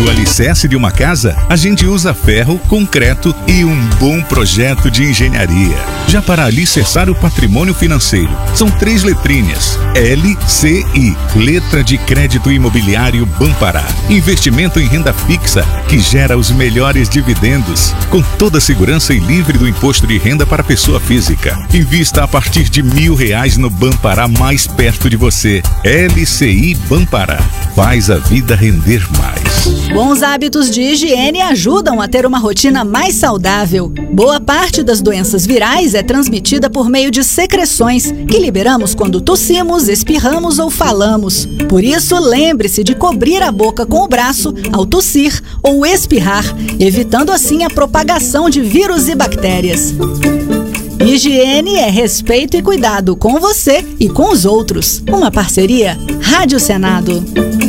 No alicerce de uma casa, a gente usa ferro, concreto e um bom projeto de engenharia. Já para alicerçar o patrimônio financeiro, são 3 letrinhas: LCI, Letra de Crédito Imobiliário Banpará. Investimento em renda fixa que gera os melhores dividendos, com toda a segurança e livre do imposto de renda para pessoa física. Invista a partir de R$1.000 no Banpará mais perto de você. LCI Banpará. Faz a vida render mais. Bons hábitos de higiene ajudam a ter uma rotina mais saudável. Boa parte das doenças virais é transmitida por meio de secreções que liberamos quando tossimos, espirramos ou falamos. Por isso, lembre-se de cobrir a boca com o braço ao tossir ou espirrar, evitando assim a propagação de vírus e bactérias. Higiene é respeito e cuidado com você e com os outros. Uma parceria Rádio Senado.